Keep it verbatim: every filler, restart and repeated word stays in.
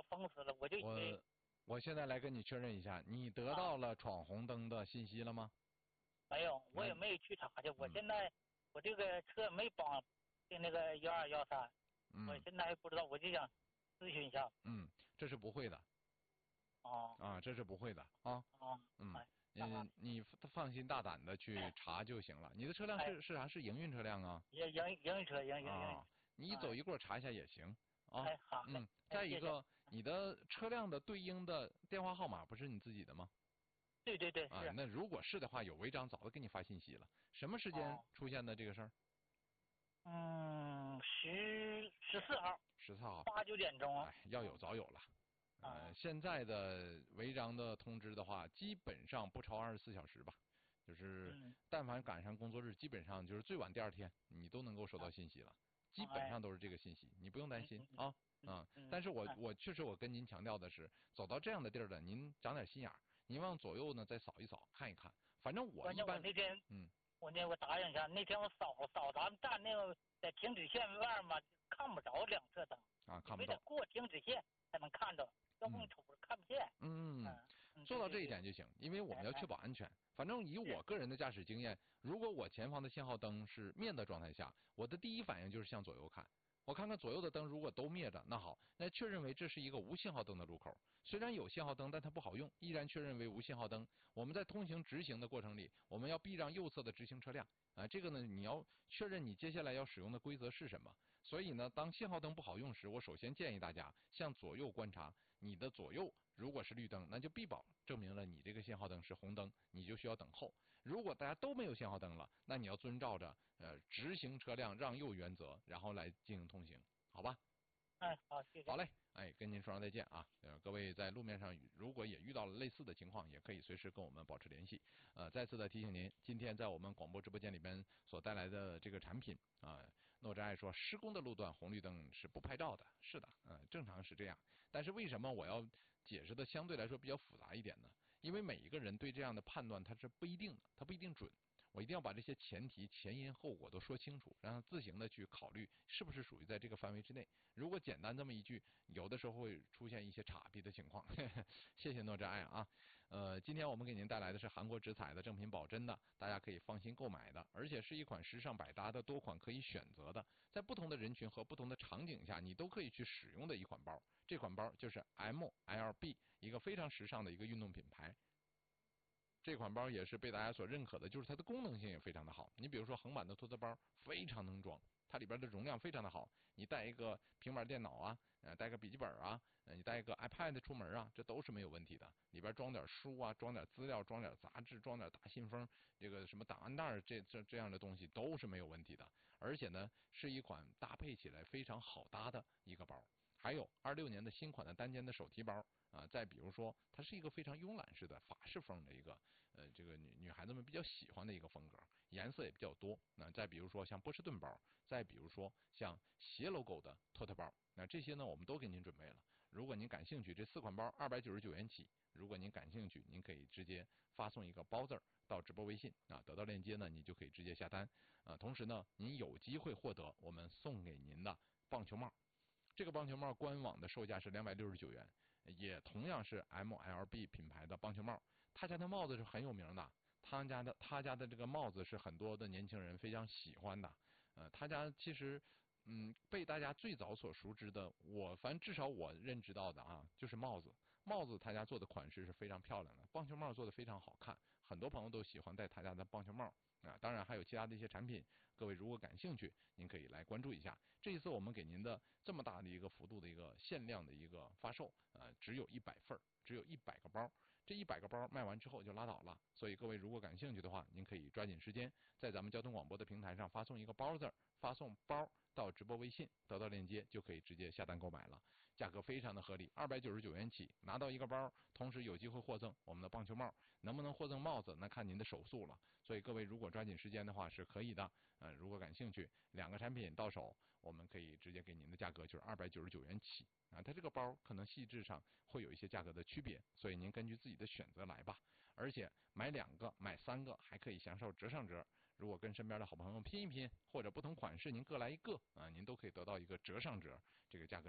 要封死了，我就以为我我现在来跟你确认一下，你得到了闯红灯的信息了吗？ 没有，我也没有去查去。我现在我这个车没绑进那个幺二幺三，我现在还不知道，我就想咨询一下。 嗯，这是不会的。 哦。 啊，这是不会的啊。 哦。 嗯嗯，你放心大胆的去查就行了。你的车辆是是啥？是营运车辆啊？ 营营营运车，营营营。 你一走一过查一下也行啊。 哎，好嘞。 嗯，再一个，你的车辆的对应的电话号码不是你自己的吗？ 对对对， 啊，那如果是的话，有违章早就给你发信息了。什么时间出现的这个事儿？ 嗯，十十四号。 十四号。 八九点钟。 哎，要有早有了。呃，现在的违章的通知的话，基本上不超二十四小时吧。就是但凡赶上工作日，基本上就是最晚第二天，你都能够收到信息了。基本上都是这个信息，你不用担心啊啊！但是我我确实我跟您强调的是，走到这样的地儿了，您长点心眼儿，您往左右呢再扫一扫，看一看。反正我一般那天嗯， 我那我打应一下，那天我扫扫咱们站那个在停止线外嘛，看不着两侧灯啊，看不到， 非得过停止线才能看着。要不你瞅着看不见。 嗯嗯，做到这一点就行，因为我们要确保安全。反正以我个人的驾驶经验，如果我前方的信号灯是灭的状态下，我的第一反应就是向左右看，我看看左右的灯如果都灭着，那好，那确认为这是一个无信号灯的路口。虽然有信号灯，但它不好用，依然确认为无信号灯。我们在通行直行的过程里，我们要避让右侧的直行车辆。啊，这个呢，你要确认你接下来要使用的规则是什么。所以呢，当信号灯不好用时，我首先建议大家向左右观察，你的左右如果是绿灯，那就必保证明了你这个信号灯是红灯，你就需要等候。如果大家都没有信号灯了，那你要遵照着呃直行车辆让右原则，然后来进行通行，好吧？ 哎，好，谢谢。 好嘞，哎，跟您说声再见啊！呃，各位在路面上如果也遇到了类似的情况，也可以随时跟我们保持联系。呃，再次的提醒您，今天在我们广播直播间里边所带来的这个产品啊，诺真爱说施工的路段红绿灯是不拍照的，是的，呃，正常是这样。但是为什么我要解释的相对来说比较复杂一点呢？因为每一个人对这样的判断他是不一定的，他不一定准。我一定要把这些前提、前因后果都说清楚，让他自行的去考虑是不是属于在这个范围之内。如果简单这么一句，有的时候会出现一些岔劈的情况。谢谢诺真爱啊，呃，今天我们给您带来的是韩国直采的正品保真的，大家可以放心购买的，而且是一款时尚百搭的多款可以选择的，在不同的人群和不同的场景下，你都可以去使用的一款包。这款包就是 M L B， 一个非常时尚的一个运动品牌。这款包也是被大家所认可的，就是它的功能性也非常的好。你比如说横版的托特包非常能装，它里边的容量非常的好，你带一个平板电脑啊，呃，带个笔记本啊，呃，你带一个 iPad 出门啊，这都是没有问题的。里边装点书啊，装点资料，装点杂志，装点大信封，这个什么档案袋这这这样的东西都是没有问题的。而且呢，是一款搭配起来非常好搭的一个包。还有二六年的新款的单肩的手提包。啊，再比如说，它是一个非常慵懒式的法式风的一个，呃，这个女女孩子们比较喜欢的一个风格，颜色也比较多。那再比如说像波士顿包，再比如说像斜 logo 的托特包，那这些呢我们都给您准备了。如果您感兴趣，这四款包二百九十九元起。如果您感兴趣，您可以直接发送一个包字儿到直播微信啊，得到链接呢，你就可以直接下单啊。同时呢，您有机会获得我们送给您的棒球帽。这个棒球帽官网的售价是两百六十九元，也同样是 M L B 品牌的棒球帽。他家的帽子是很有名的，他家的他家的这个帽子是很多的年轻人非常喜欢的。呃，他家其实嗯被大家最早所熟知的，我反正至少我认知到的啊，就是帽子。帽子他家做的款式是非常漂亮的，棒球帽做的非常好看，很多朋友都喜欢戴他家的棒球帽。啊，当然还有其他的一些产品，各位如果感兴趣，您可以来关注一下。这一次我们给您的这么大的一个幅度的一个限量的一个发售，呃，只有一百份，只有一百个包，这一百个包卖完之后就拉倒了。所以各位如果感兴趣的话，您可以抓紧时间，在咱们交通广播的平台上发送一个包字，发送包到直播微信，得到链接就可以直接下单购买了，价格非常的合理，二百九十九元起，拿到一个包，同时有机会获赠我们的棒球帽，能不能获赠帽子，那看您的手速了。所以各位如果抓紧时间的话是可以的，呃，如果感兴趣，两个产品到手，我们可以直接给您的价格就是二百九十九元起。啊，它这个包可能细致上会有一些价格的区别，所以您根据自己的选择来吧。而且买两个、买三个还可以享受折上折。如果跟身边的好朋友拼一拼，或者不同款式您各来一个啊，您都可以得到一个折上折，这个价格。